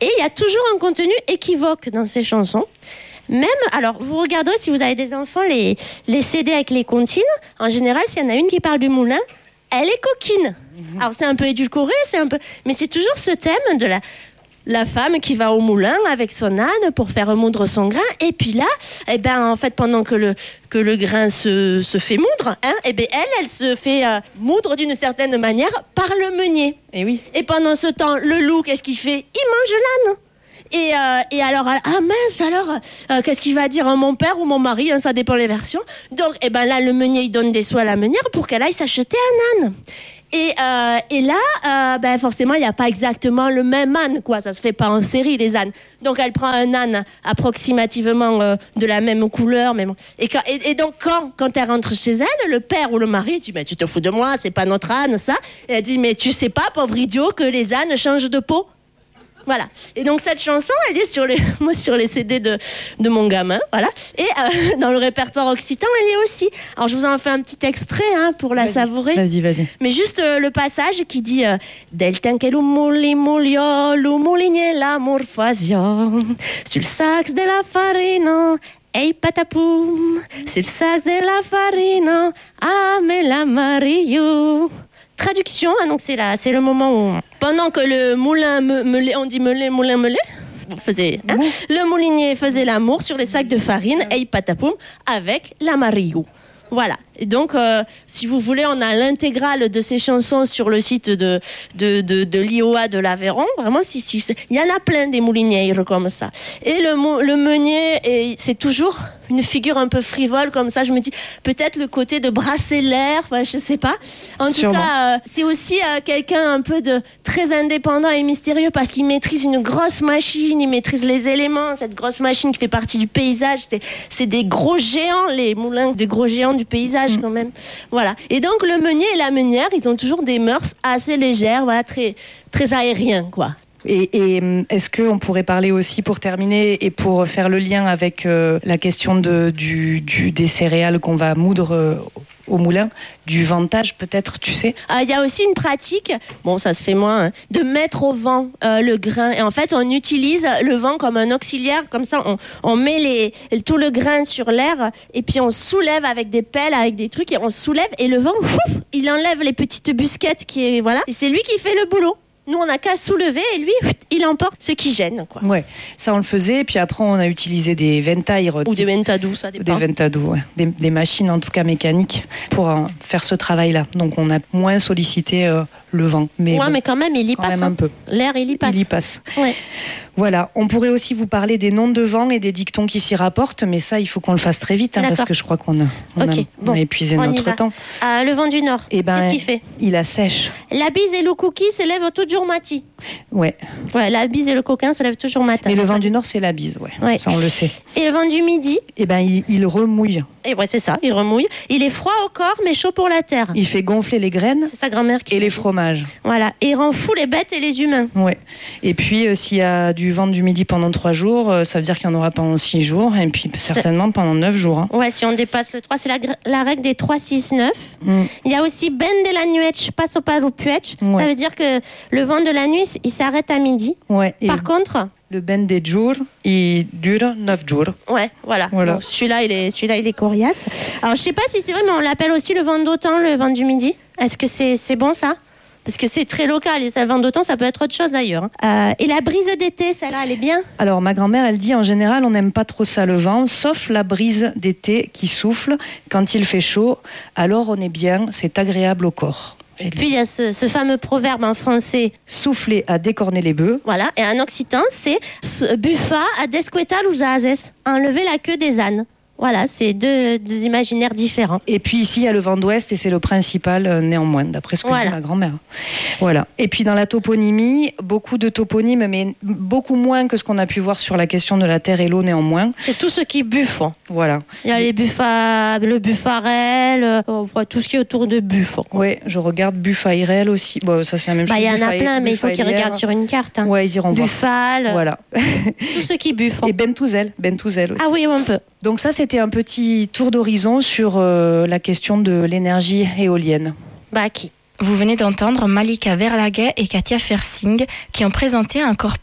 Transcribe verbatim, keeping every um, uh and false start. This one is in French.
Et il y a toujours un contenu équivoque dans ces chansons. Même, alors, vous regarderez si vous avez des enfants, les, les C D avec les comptines. En général, s'il y en a une qui parle du moulin, elle est coquine. Alors, c'est un peu édulcoré, c'est un peu... mais c'est toujours ce thème de la... La femme qui va au moulin avec son âne pour faire moudre son grain. Et puis là, eh ben, en fait, pendant que le, que le grain se, se fait moudre, hein, eh ben, elle, elle se fait euh, moudre d'une certaine manière par le meunier. Et oui. Et pendant ce temps, le loup, qu'est-ce qu'il fait ? Il mange l'âne. Et, euh, et alors, ah mince, alors, euh, qu'est-ce qu'il va dire, hein, mon père ou mon mari, hein, ça dépend les versions. Donc, eh ben là, le meunier, il donne des sous à la meunière pour qu'elle aille s'acheter un âne. Et, euh, et là, euh, ben forcément, il n'y a pas exactement le même âne, quoi. Ça se fait pas en série, les ânes. Donc, elle prend un âne approximativement euh, de la même couleur. Mais bon. et, quand, et, et donc, quand, quand elle rentre chez elle, le père ou le mari dit « Mais tu te fous de moi, c'est pas notre âne, ça ?» Et elle dit « Mais tu sais pas, pauvre idiot, que les ânes changent de peau ?» Voilà. Et donc cette chanson, elle est sur les, moi, sur les C D de, de mon gamin, voilà. Et euh, dans le répertoire occitan, elle est aussi. Alors je vous en fais un petit extrait hein, pour la vas-y, savourer. Vas-y, vas-y. Mais juste euh, le passage qui dit euh, Del tanque l'umuli mulio, l'umuligne l'amor fasio, sul sax de la farina. Ei patapoum, sul sax de la farina, ame la mario. Traduction, hein, donc c'est là, c'est le moment où pendant que le moulin me, meulait, on dit meulait, moulin meulait, faisait, hein, le moulinier faisait l'amour sur les sacs de farine, et patapoum, avec la Mario. Voilà. Et donc, euh, si vous voulez, on a l'intégrale de ces chansons sur le site de, de, de, de l'I O A de l'Aveyron. Vraiment, si, si, il y en a plein des mouliniers comme ça. Et le, le meunier, et c'est toujours une figure un peu frivole comme ça. Je me dis, peut-être le côté de brasser l'air, enfin, je sais pas. En Sûrement. tout cas, euh, c'est aussi euh, quelqu'un un peu de très indépendant et mystérieux parce qu'il maîtrise une grosse machine, il maîtrise les éléments. Cette grosse machine qui fait partie du paysage, c'est, c'est des gros géants, les moulins, des gros géants du paysage. Quand même. Voilà. Et donc le meunier et la meunière, ils ont toujours des mœurs assez légères, voilà, très, très aériens, quoi. Et, et est-ce qu'on pourrait parler aussi, pour terminer, et pour faire le lien avec euh, la question de, du, du, des céréales qu'on va moudre euh, au moulin, du ventage peut-être, tu sais ? Il ah, y a aussi une pratique, bon ça se fait moins, hein, de mettre au vent euh, le grain. Et en fait, on utilise le vent comme un auxiliaire, comme ça on, on met les, tout le grain sur l'air et puis on soulève avec des pelles, avec des trucs, et on soulève et le vent, ouf, il enlève les petites busquettes qui est, voilà, et c'est lui qui fait le boulot. Nous, on n'a qu'à soulever et lui, il emporte ce qui gêne, quoi. Ouais, ça on le faisait. Et puis après, on a utilisé des ventailles. Ou des ventadous, ça dépend. Des ventadous, ouais. Des, des machines, en tout cas mécaniques, pour euh, faire ce travail-là. Donc, on a moins sollicité euh, le vent. Mais ouais, bon, mais quand même, il y passe. Même hein. un peu. L'air, il y passe. Il y passe. Ouais. Voilà, on pourrait aussi vous parler des noms de vent et des dictons qui s'y rapportent, mais ça, il faut qu'on le fasse très vite, hein, parce que je crois qu'on a, on okay. a, on a épuisé on notre temps. Euh, le vent du Nord, eh ben, qu'est-ce qu'il fait ? Il assèche. La bise et le cookie se lèvent toujours mati. Ouais. Ouais, la bise et le coquin se lèvent toujours matin. Mais le vent du Nord, c'est la bise, ouais. ouais. Ça, on le sait. Et le vent du Midi ? Eh ben, il, il remouille. Et ouais, c'est ça, il remouille. Il est froid au corps, mais chaud pour la terre. Il fait gonfler les graines. C'est sa grand-mère qui Et les fromages. Voilà. Et il rend fou les bêtes et les humains. Ouais. Et puis, euh, s'il y a du vent du Midi pendant trois jours, euh, ça veut dire qu'il n'y en aura pas pendant six jours. Et puis, certainement pendant neuf jours. Hein. Ouais, si on dépasse le trois, c'est la, la règle des trois, six, neuf. Mm. Il y a aussi Ben de la nuech, passo paru puech. Ouais. Ça veut dire que le vent de la nuit, il s'arrête à midi. Ouais. Par contre... Le ben des jours, il dure neuf jours. Ouais, voilà. voilà. Donc, celui-là, il est, celui-là, il est coriace. Alors, je sais pas si c'est vrai, mais on l'appelle aussi le vent d'automne, le vent du Midi. Est-ce que c'est, c'est bon, ça ? Parce que c'est très local, et ça, vent d'automne, ça peut être autre chose ailleurs. Euh, et la brise d'été, celle-là, elle est bien ? Alors, ma grand-mère, elle dit, en général, on n'aime pas trop ça, le vent, sauf la brise d'été qui souffle quand il fait chaud. Alors, on est bien, c'est agréable au corps. Et puis il y a ce, ce fameux proverbe en français, souffler à décorner les bœufs. Voilà, et en occitan, c'est buffa a desquetar los ases, enlever la queue des ânes. Voilà, c'est deux, deux imaginaires différents. Et puis ici, il y a le vent d'ouest et c'est le principal euh, néanmoins, d'après ce que voilà. dit ma grand-mère. Voilà. Et puis dans la toponymie, beaucoup de toponymes, mais beaucoup moins que ce qu'on a pu voir sur la question de la terre et l'eau néanmoins. C'est tout ce qui buffon. Voilà. Il y a les buffa, le buffarel, euh, enfin, tout ce qui est autour de buffon. Oui, je regarde buffairel aussi. Bon, ça c'est la même bah, chose. Il y en a plein, mais il faut qu'ils regardent sur une carte. Hein. Ouais, ils iront voir. Buffal. Voilà. Tout ce qui buffon. Et bentouzel, bentouzel aussi. Ah oui, un peu. Donc ça, c'était un petit tour d'horizon sur euh, la question de l'énergie éolienne. Bah, qui Vous venez d'entendre Malika Verlaguet et Katia Fersing qui ont présenté un corpus